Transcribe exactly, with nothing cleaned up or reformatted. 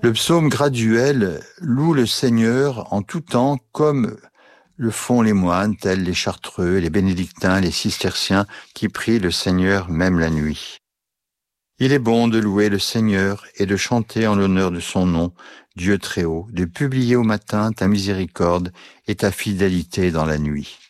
Le psaume graduel loue le Seigneur en tout temps comme le font les moines, tels les chartreux, les bénédictins, les cisterciens, qui prient le Seigneur même la nuit. Il est bon de louer le Seigneur et de chanter en l'honneur de son nom, Dieu très haut, de publier au matin ta miséricorde et ta fidélité dans la nuit.